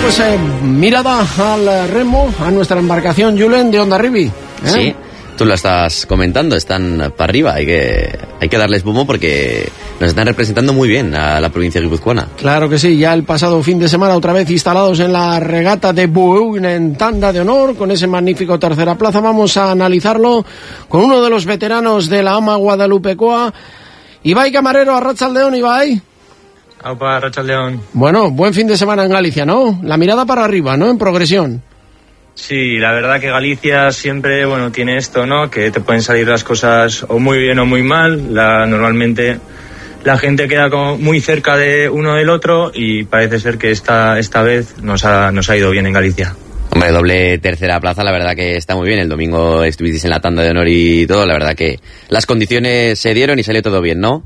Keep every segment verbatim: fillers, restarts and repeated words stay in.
pues eh, mirada al remo, a nuestra embarcación Julen de Hondarribia. ¿eh? Sí, tú lo estás comentando, están para arriba, hay que, hay que darles boom porque nos están representando muy bien a la provincia guipuzcoana. Claro que sí, ya el pasado fin de semana otra vez instalados en la regata de Bueún en tanda de honor, con ese magnífico tercera plaza. Vamos a analizarlo con uno de los veteranos de la AMA Guadalupecoa, Ibai Camarero. Arratsaldeon, Ibai. Aupa, Arratsaldeon. Bueno, buen fin de semana en Galicia, ¿no? La mirada para arriba, ¿no? En progresión. Sí, la verdad que Galicia siempre, bueno, tiene esto, ¿no? Que te pueden salir las cosas o muy bien o muy mal. La, normalmente la gente queda como muy cerca de uno del otro y parece ser que esta, esta vez nos ha, nos ha ido bien en Galicia. Hombre, doble tercera plaza, la verdad que está muy bien. El domingo estuvisteis en la tanda de honor y todo, la verdad que las condiciones se dieron y salió todo bien, ¿no?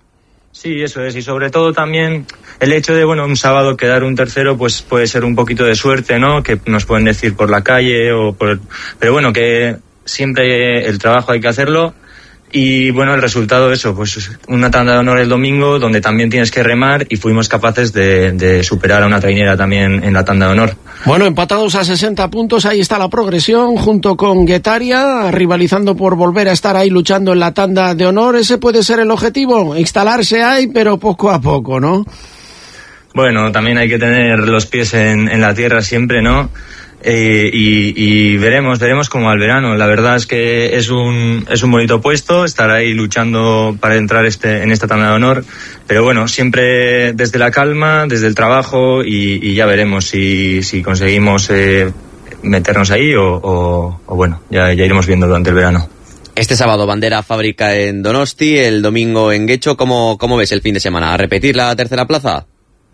Sí, eso es, y sobre todo también el hecho de, bueno, un sábado quedar un tercero, pues puede ser un poquito de suerte, ¿no? Que nos pueden decir por la calle o por... Pero bueno, que siempre el trabajo hay que hacerlo. Y bueno, el resultado, eso, pues una tanda de honor el domingo donde también tienes que remar y fuimos capaces de, de superar a una trainera también en la tanda de honor. Bueno, empatados a sesenta puntos, ahí está la progresión junto con Guetaria, rivalizando por volver a estar ahí luchando en la tanda de honor. Ese puede ser el objetivo, instalarse ahí, pero poco a poco, ¿no? Bueno, también hay que tener los pies en, en la tierra siempre, ¿no? Eh, y, y veremos, veremos cómo va el verano. La verdad es que es un es un bonito puesto estar ahí luchando para entrar este en esta tanda de honor, pero bueno, siempre desde la calma, desde el trabajo y, y ya veremos si, si conseguimos eh, meternos ahí o, o, o bueno, ya, ya iremos viendo durante el verano. Este sábado bandera fábrica en Donosti, el domingo en Guecho. ¿Cómo, cómo ves el fin de semana? ¿A repetir la tercera plaza?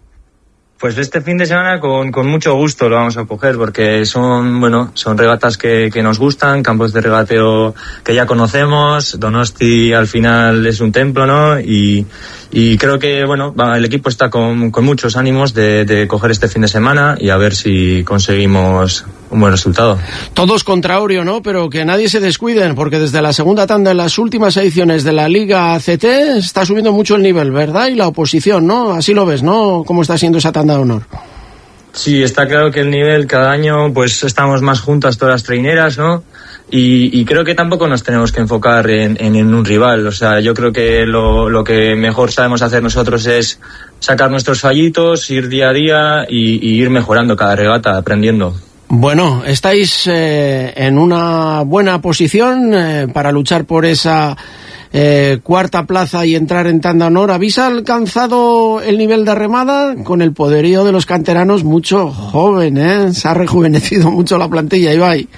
Pues este fin de semana con, con mucho gusto lo vamos a coger porque son, bueno, son regatas que, que nos gustan, campos de regateo que ya conocemos. Donosti al final es un templo, ¿no? Y, y creo que, bueno, el equipo está con, con muchos ánimos de, de coger este fin de semana y a ver si conseguimos un buen resultado. Todos contra Orio, ¿no? Pero que nadie se descuiden porque desde la segunda tanda en las últimas ediciones de la Liga A C T está subiendo mucho el nivel, ¿verdad? Y la oposición, ¿no? Así lo ves, ¿no? ¿Cómo está siendo esa tanda de honor? Sí, está claro que el nivel cada año pues estamos más juntas todas las traineras, ¿no? Y, y creo que tampoco nos tenemos que enfocar en, en, en un rival. O sea, yo creo que lo, lo que mejor sabemos hacer nosotros es sacar nuestros fallitos, ir día a día y, y ir mejorando cada regata, aprendiendo. Bueno, estáis eh, en una buena posición eh, para luchar por esa eh, cuarta plaza y entrar en tanda honor. ¿Habéis alcanzado el nivel de remada? Con el poderío de los canteranos, mucho joven, ¿eh? Se ha rejuvenecido mucho la plantilla, Ibai.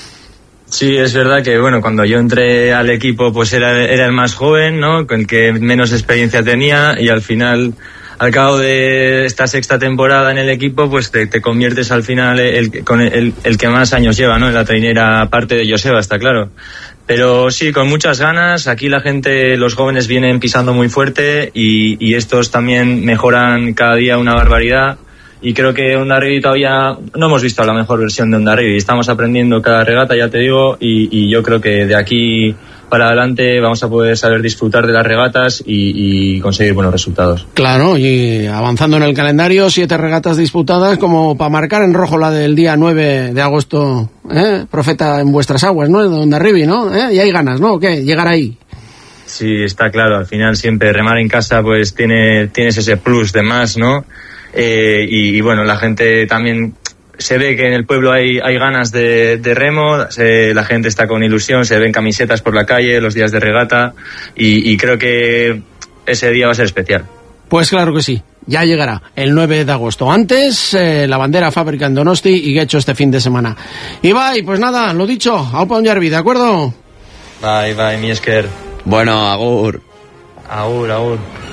Sí, es verdad que, bueno, cuando yo entré al equipo, pues era, era el más joven, ¿no? Con el que menos experiencia tenía y al final... Al cabo de esta sexta temporada en el equipo, pues te, te conviertes al final el, con el, el que más años lleva, ¿no? En la trainera, aparte de Joseba, está claro. Pero sí, con muchas ganas. Aquí la gente, los jóvenes vienen pisando muy fuerte y, y estos también mejoran cada día una barbaridad. Y creo que Hondarribia todavía no hemos visto la mejor versión de Hondarribia. Estamos aprendiendo cada regata, ya te digo, y, y yo creo que de aquí para adelante vamos a poder saber disfrutar de las regatas y, y conseguir buenos resultados. Claro, y avanzando en el calendario, siete regatas disputadas como para marcar en rojo la del día nueve de agosto, ¿eh? Profeta en vuestras aguas, ¿no? De Hondarribia, ¿no? ¿Eh? Y hay ganas, ¿no? ¿O qué? Llegar ahí. Sí, está claro. Al final siempre remar en casa pues tiene tienes ese plus de más, ¿no? Eh, y, y bueno, la gente también se ve que en el pueblo hay, hay ganas de, de remo, se, la gente está con ilusión, se ven camisetas por la calle los días de regata y, y creo que ese día va a ser especial. Pues claro que sí, ya llegará el nueve de agosto. Antes, eh, la bandera fábrica en Donosti y Guecho este fin de semana. Ibai, pues nada, lo dicho, aupa Hondarribia, ¿de acuerdo? Bye, bye, mi Esker. Bueno, agur. Agur, agur.